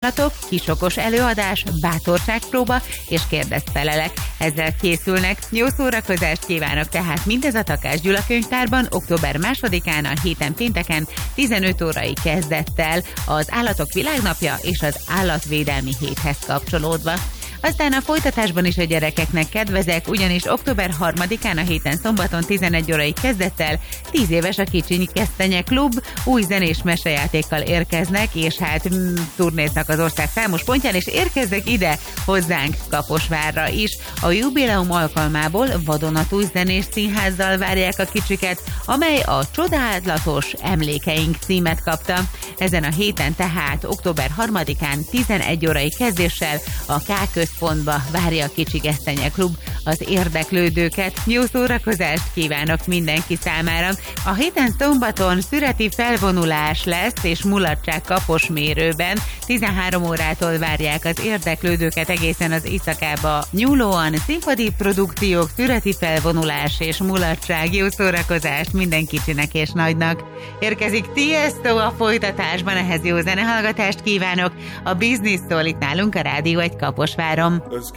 javaslatok, kisokos előadás, bátorságpróba és kérdezfelelek. Ezzel készülnek. Jó szórakozást kívánok tehát mindez a Takács Gyula könyvtárban október 2-án a héten pénteken 15 órai kezdettel az Állatok Világnapja és az Állatvédelmi Héthez kapcsolódva. Aztán a folytatásban is a gyerekeknek kedvezek, ugyanis október 3-án a héten szombaton 11 órai kezdettel 10 éves a Kicsiny Kesztenye Klub új zenés mesejátékkal érkeznek, és turnéznak az ország számos pontján, és érkeznek ide hozzánk Kaposvárra is. A jubileum alkalmából vadonatúj zenés színházzal várják a kicsiket, amely a Csodálatos Emlékeink címet kapta. Ezen a héten tehát október 3-án 11 órai kezdéssel a K központba várja a Kicsi Kesztenye Klub az érdeklődőket. Jó szórakozást kívánok mindenki számára! A héten szombaton szüreti felvonulás lesz és mulatság Kaposmérőben. 13 órától várják az érdeklődőket egészen az éjszakába nyúlóan. Színpadi produkciók, szüreti felvonulás és mulatság. Jó szórakozást minden kicsinek és nagynak! Érkezik Tiesto a folytatásban, ehhez jó zenehallgatást kívánok. A Business szól itt nálunk a Rádió 1 Kaposváron.